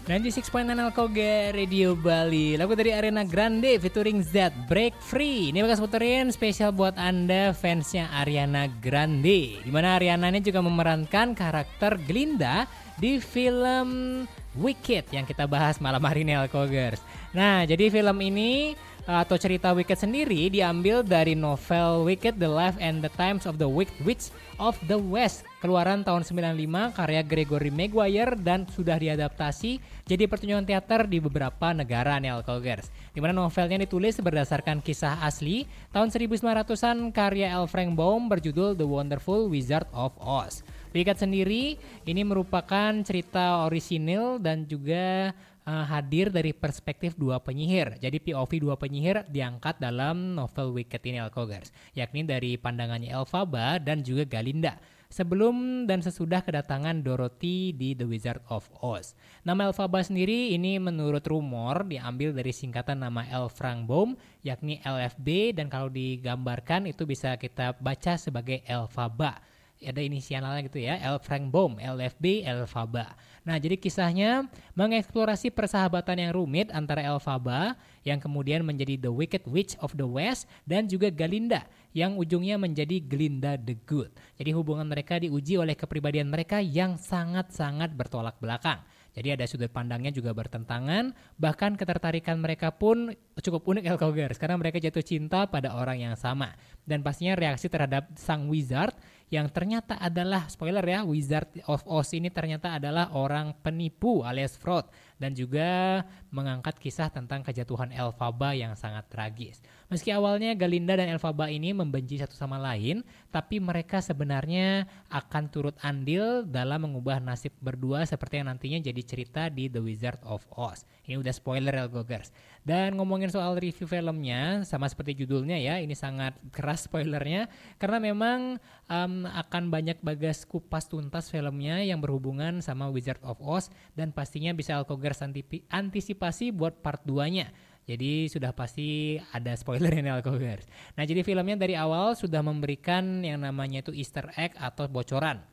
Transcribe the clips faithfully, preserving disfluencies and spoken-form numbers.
sembilan puluh enam koma sembilan Alkoga Radio Bali. Lagu dari Ariana Grande featuring Z, Break Free. Ini bakal puterin spesial buat Anda fansnya Ariana Grande. Dimana Ariana ini juga memerankan karakter Glinda di film Wicked yang kita bahas malam hari ini Alkogers. Nah, jadi film ini atau cerita Wicked sendiri diambil dari novel Wicked, The Life and the Times of the Wicked Witch of the West, keluaran tahun sembilan puluh lima karya Gregory Maguire dan sudah diadaptasi jadi pertunjukan teater di beberapa negara nih Alkogers. Di mana novelnya ditulis berdasarkan kisah asli tahun seribu sembilan ratusan karya L. Frank Baum berjudul The Wonderful Wizard of Oz. Wicked sendiri ini merupakan cerita orisinil dan juga uh, hadir dari perspektif dua penyihir. Jadi P O V dua penyihir diangkat dalam novel Wicked ini Alkogers, yakni dari pandangannya Elphaba dan juga Galinda sebelum dan sesudah kedatangan Dorothy di The Wizard of Oz. Nama Elphaba sendiri ini menurut rumor diambil dari singkatan nama L. Frank Baum, yakni L F B, dan kalau digambarkan itu bisa kita baca sebagai Elphaba. Ada inisialnya gitu ya, L. Frank Baum, L F B, Elphaba. Nah, jadi kisahnya mengeksplorasi persahabatan yang rumit antara Elphaba yang kemudian menjadi The Wicked Witch of the West dan juga Galinda yang ujungnya menjadi Glinda the Good. Jadi hubungan mereka diuji oleh kepribadian mereka yang sangat-sangat bertolak belakang. Jadi ada sudut pandangnya juga bertentangan, bahkan ketertarikan mereka pun cukup unik Alkogers karena mereka jatuh cinta pada orang yang sama. Dan pastinya reaksi terhadap sang wizard yang ternyata adalah, spoiler ya, Wizard of Oz ini ternyata adalah orang penipu alias fraud dan juga mengangkat kisah tentang kejatuhan Elphaba yang sangat tragis. Meski awalnya Galinda dan Elphaba ini membenci satu sama lain, tapi mereka sebenarnya akan turut andil dalam mengubah nasib berdua seperti yang nantinya jadi cerita di The Wizard of Oz. Ini udah spoiler Alkogers. Dan ngomongin soal review filmnya, sama seperti judulnya ya, ini sangat keras spoilernya karena memang um, akan banyak bagas kupas tuntas filmnya yang berhubungan sama Wizard of Oz dan pastinya bisa Alkogers antisipasi buat part dua-nya. Jadi sudah pasti ada spoiler ini Alkogers. Nah, jadi filmnya dari awal sudah memberikan yang namanya itu Easter egg atau bocoran.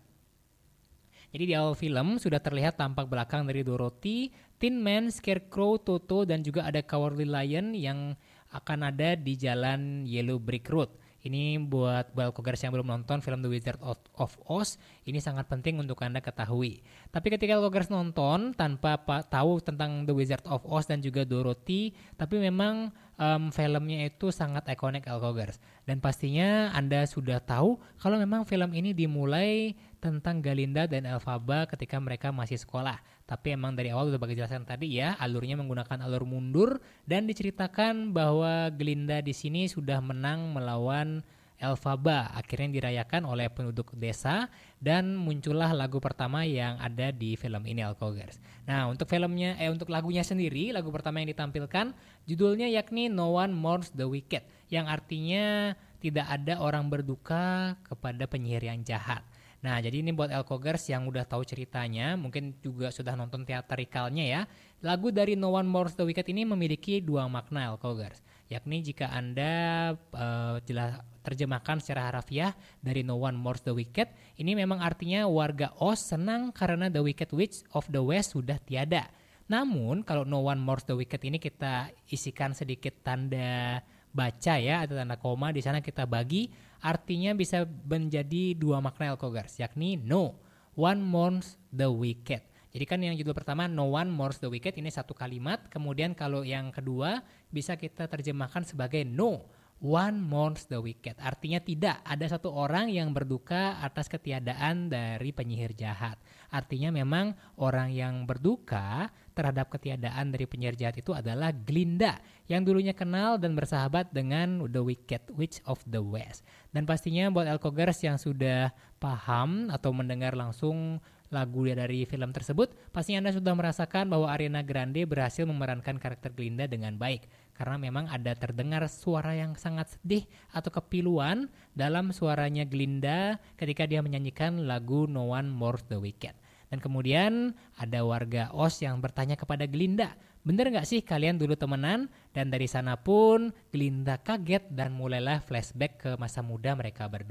Jadi di awal film sudah terlihat tampak belakang dari Dorothy, Tin Man, Scarecrow, Toto, dan juga ada Cowardly Lion yang akan ada di jalan Yellow Brick Road. Ini buat Alkogers yang belum nonton film The Wizard of, of Oz, ini sangat penting untuk Anda ketahui. Tapi ketika Alkogers nonton tanpa pa, tahu tentang The Wizard of Oz dan juga Dorothy, tapi memang um, filmnya itu sangat ikonik Alkogers. Dan pastinya Anda sudah tahu kalau memang film ini dimulai tentang Galinda dan Elphaba ketika mereka masih sekolah. Tapi emang dari awal udah bagi jelasan tadi ya, alurnya menggunakan alur mundur dan diceritakan bahwa Glinda di sini sudah menang melawan Elphaba. Akhirnya dirayakan oleh penduduk desa dan muncullah lagu pertama yang ada di film ini Alkogers. Nah, untuk filmnya eh untuk lagunya sendiri, lagu pertama yang ditampilkan judulnya yakni No One Mourns the Wicked, yang artinya tidak ada orang berduka kepada penyihir yang jahat. Nah, jadi ini buat Alkogers yang udah tahu ceritanya, mungkin juga sudah nonton teatrikalnya ya. Lagu dari No One Mourns the Wicked ini memiliki dua makna Alkogers, yakni jika Anda uh, jelas terjemahkan secara harafiah dari No One Mourns the Wicked, ini memang artinya warga Oz senang karena The Wicked Witch of the West sudah tiada. Namun, kalau No One Mourns the Wicked ini kita isikan sedikit tanda baca ya, atau tanda koma di sana kita bagi, artinya bisa menjadi dua makna Alkogers, yakni no one mourns the wicked. Jadi kan yang judul pertama No One Mourns the Wicked ini satu kalimat, kemudian kalau yang kedua bisa kita terjemahkan sebagai no one mourns the wicked. Artinya tidak ada satu orang yang berduka atas ketiadaan dari penyihir jahat. Artinya memang orang yang berduka terhadap ketiadaan dari penyihir jahat itu adalah Glinda yang dulunya kenal dan bersahabat dengan The Wicked Witch of the West. Dan pastinya buat Alkogers yang sudah paham atau mendengar langsung lagu dari film tersebut, pastinya Anda sudah merasakan bahwa Ariana Grande berhasil memerankan karakter Glinda dengan baik. Karena memang ada terdengar suara yang sangat sedih atau kepiluan dalam suaranya Glinda ketika dia menyanyikan lagu No One Mourns the Wicked. Dan kemudian ada warga Oz yang bertanya kepada Glinda, bener gak sih kalian dulu temenan? Dan dari sana pun Glinda kaget dan mulailah flashback ke masa muda mereka berdua.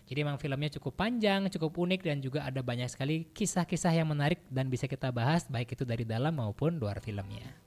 Jadi emang filmnya cukup panjang, cukup unik dan juga ada banyak sekali kisah-kisah yang menarik dan bisa kita bahas baik itu dari dalam maupun luar filmnya.